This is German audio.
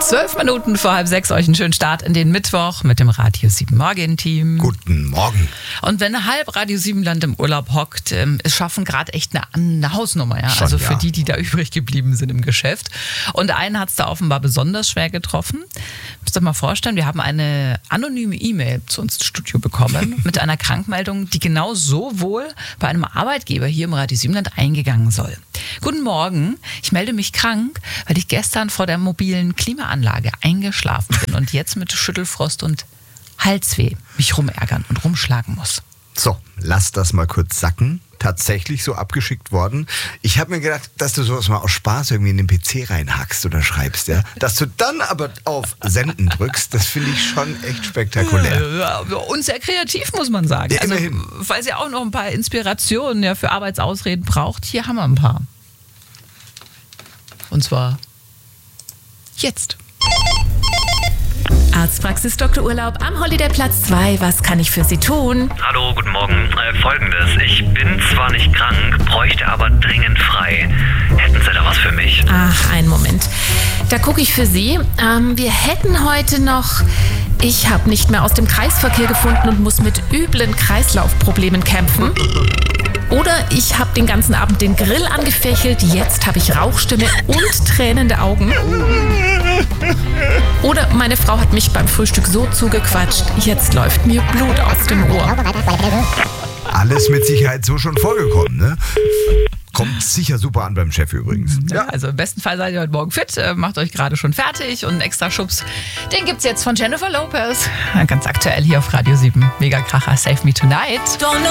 12 Minuten vor 5:30 euch einen schönen Start in den Mittwoch mit dem Radio 7 Morgen-Team. Guten Morgen. Und wenn halb Radio 7 Land im Urlaub hockt, es schaffen gerade echt eine Hausnummer. Ja? Schon, also für ja. die da übrig geblieben sind im Geschäft. Und einen hat es da offenbar besonders schwer getroffen. Müsst ihr mal vorstellen, wir haben eine anonyme E-Mail zu uns ins Studio bekommen mit einer Krankmeldung, die genau so wohl bei einem Arbeitgeber hier im Radio 7 Land eingegangen soll. Guten Morgen, ich melde mich krank, weil ich gestern vor der mobilen Klimaanlage eingeschlafen bin und jetzt mit Schüttelfrost und Halsweh mich rumärgern und rumschlagen muss. So, lass das mal kurz sacken. Tatsächlich so abgeschickt worden. Ich habe mir gedacht, dass du sowas mal aus Spaß irgendwie in den PC reinhackst oder schreibst, ja. Dass du dann aber auf Senden drückst, das finde ich schon echt spektakulär. Ja, und sehr kreativ, muss man sagen. Ja, immerhin. Also, falls ihr auch noch ein paar Inspirationen für Arbeitsausreden braucht, hier haben wir ein paar. Und zwar jetzt. Arztpraxis Dr. Urlaub am Holiday-Platz 2. Was kann ich für Sie tun? Hallo, guten Morgen. Folgendes. Ich bin zwar nicht krank, bräuchte aber dringend frei. Hätten Sie da was für mich? Ach, einen Moment. Da gucke ich für Sie. Wir hätten heute noch... Ich habe nicht mehr aus dem Kreisverkehr gefunden und muss mit üblen Kreislaufproblemen kämpfen. Oder ich habe den ganzen Abend den Grill angefächelt, jetzt habe ich Rauchstimme und tränende Augen. Oder meine Frau hat mich beim Frühstück so zugequatscht, jetzt läuft mir Blut aus dem Ohr. Alles mit Sicherheit so schon vorgekommen, ne? Kommt sicher super an beim Chef übrigens. Ja, also im besten Fall seid ihr heute Morgen fit, macht euch gerade schon fertig und einen extra Schubs, den gibt's jetzt von Jennifer Lopez. Ganz aktuell hier auf Radio 7. Mega Kracher, Save Me Tonight.